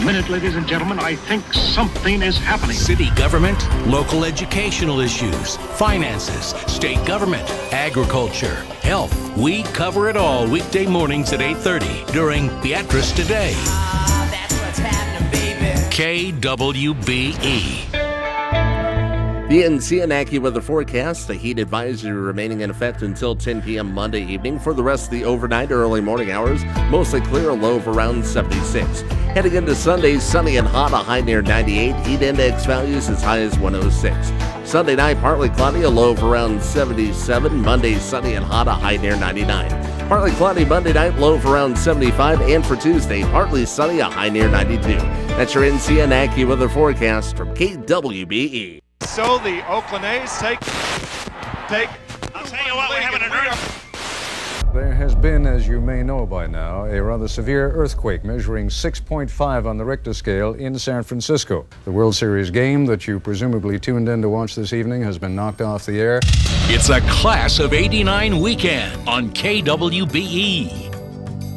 minute, ladies and gentlemen, I think something is happening. City government, local educational issues, finances, state government, agriculture, health. We cover it all weekday mornings at 8:30 during Beatrice Today. That's what's happening, baby. KWBE. The NCN AccuWeather forecast, a heat advisory remaining in effect until 10 p.m. Monday evening. For the rest of the overnight, early morning hours, mostly clear, a low of around 76. Heading into Sunday, sunny and hot, a high near 98. Heat index values as high as 106. Sunday night, partly cloudy, a low of around 77. Monday, sunny and hot, a high near 99. Partly cloudy Monday night, low of around 75. And for Tuesday, partly sunny, a high near 92. That's your NCN AccuWeather forecast from KWBE. So the Oakland A's take. I'll tell you what, we're having an earthquake. There has been, as you may know by now, a rather severe earthquake measuring 6.5 on the Richter scale in San Francisco. The World Series game that you presumably tuned in to watch this evening has been knocked off the air. It's a Class of '89 weekend on KWBE.